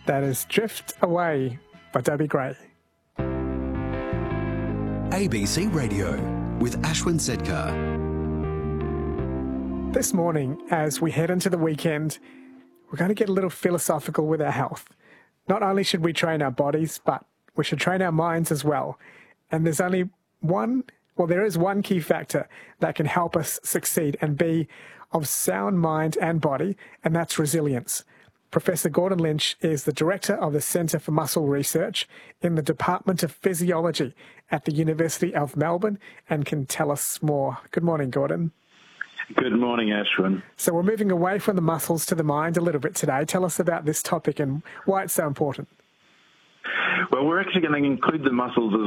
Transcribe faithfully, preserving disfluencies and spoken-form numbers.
That is Drift Away by Dobie Gray. A B C Radio with Ashwin Sedkar. This morning, as we head into the weekend, we're going to get a little philosophical with our health. Not only should we train our bodies, but we should train our minds as well. And there's only one, well, there is one key factor that can help us succeed and be of sound mind and body, and that's resilience. Professor Gordon Lynch is the Director of the Centre for Muscle Research in the Department of Physiology at the University of Melbourne and can tell us more. Good morning, Gordon. Good morning, Ashwin. So we're moving away from the muscles to the mind a little bit today. Tell us about this topic and why it's so important. Well, we're actually going to include the muscles as